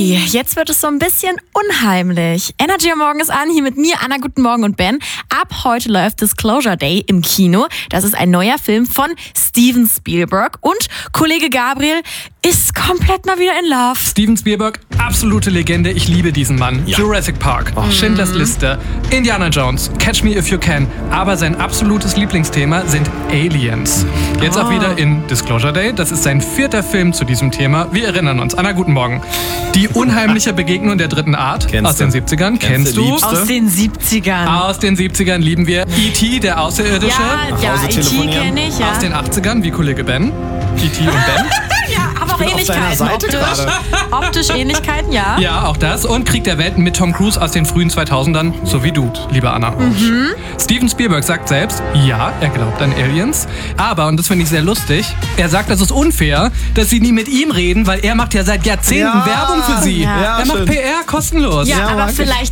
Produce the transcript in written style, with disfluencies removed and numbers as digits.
Ui, jetzt wird es so ein bisschen unheimlich. Energy am Morgen ist an, hier mit mir, Anna, guten Morgen und Ben. Ab heute läuft Disclosure Day im Kino. Das ist ein neuer Film von Steven Spielberg. Und Kollege Gabriel ist komplett mal wieder in Love. Steven Spielberg, absolute Legende. Ich liebe diesen Mann. Ja. Jurassic Park, Schindlers Liste, Indiana Jones, Catch Me If You Can. Aber sein absolutes Lieblingsthema sind Aliens. Jetzt auch wieder in Disclosure Day. Das ist sein 4. Film zu diesem Thema. Wir erinnern uns. Anna, guten Morgen. Die unheimliche Begegnung der dritten Art aus den 70ern. Kennst du? Aus den 70ern. Aus den 70ern lieben wir E.T., der Außerirdische. Ja, E.T. kenne ich, ja. Aus den 80ern, wie Kollege Ben. E.T. und Ben. Ja, aber auch Ähnlichkeiten. Optisch Ähnlichkeiten, ja. Ja, auch das. Und Krieg der Welten mit Tom Cruise aus den frühen 2000ern, so wie du, liebe Anna. Steven Spielberg sagt selbst, ja, er glaubt an Aliens. Aber, und das finde ich sehr lustig, er sagt, das ist unfair, dass sie nie mit ihm reden, weil er macht ja seit Jahrzehnten Werbung für sie. Ja, er macht PR kostenlos. Ja, aber vielleicht